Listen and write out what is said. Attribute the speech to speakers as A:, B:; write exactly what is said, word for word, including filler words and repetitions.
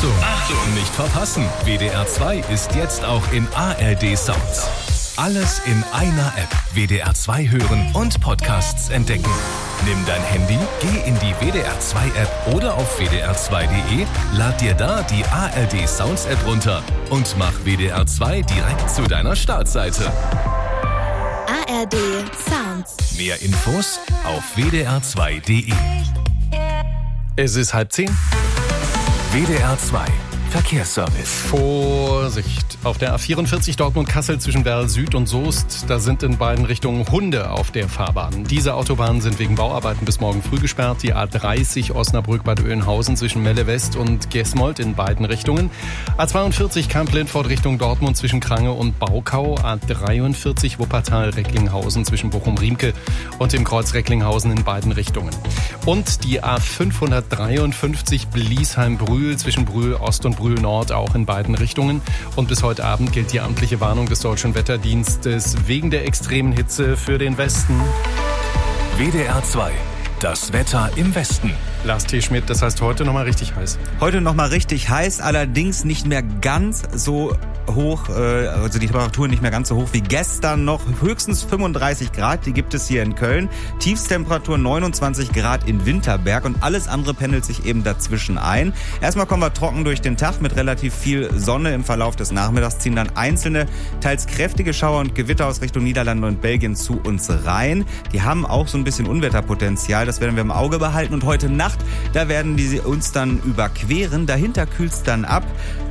A: Achtung, Achtung, nicht verpassen. W D R zwei ist jetzt auch in A R D Sounds. Alles in einer App. W D R zwei hören und Podcasts entdecken. Nimm dein Handy, geh in die W D R zwei App oder auf w d r zwei punkt d e, lad dir da die A R D Sounds App runter und mach W D R zwei direkt zu deiner Startseite.
B: A R D Sounds.
A: Mehr Infos auf w d r zwei punkt d e.
C: Es ist halb zehn.
A: W D R zwei Verkehrsservice.
C: Vorsicht! Auf der A vierundvierzig Dortmund-Kassel zwischen Werl Süd und Soest, da sind in beiden Richtungen Hunde auf der Fahrbahn. Diese Autobahnen sind wegen Bauarbeiten bis morgen früh gesperrt. Die A dreißig Osnabrück-Bad Oeynhausen zwischen Melle West und Gesmold in beiden Richtungen. A zweiundvierzig Kamp-Lindfort Richtung Dortmund zwischen Krange und Baukau. A dreiundvierzig Wuppertal-Recklinghausen zwischen Bochum-Riemke und dem Kreuz Recklinghausen in beiden Richtungen. Und die A fünfhundertdreiundfünfzig Bliesheim-Brühl zwischen Brühl Ost und Brühl Nord auch in beiden Richtungen. Und bis heute Abend gilt die amtliche Warnung des Deutschen Wetterdienstes wegen der extremen Hitze für den Westen.
A: W D R zwei. Das Wetter im Westen.
C: Lars T. Schmidt, das heißt heute nochmal richtig heiß.
D: Heute nochmal richtig heiß, allerdings nicht mehr ganz so hoch, also die Temperatur nicht mehr ganz so hoch wie gestern noch. Höchstens fünfunddreißig Grad, die gibt es hier in Köln. Tiefstemperatur neunundzwanzig Grad in Winterberg und alles andere pendelt sich eben dazwischen ein. Erstmal kommen wir trocken durch den Tag mit relativ viel Sonne. Im Verlauf des Nachmittags ziehen dann einzelne, teils kräftige Schauer und Gewitter aus Richtung Niederlande und Belgien zu uns rein. Die haben auch so ein bisschen Unwetterpotenzial, das werden wir im Auge behalten. Und heute Nacht, da werden die uns dann überqueren. Dahinter kühlt es dann ab.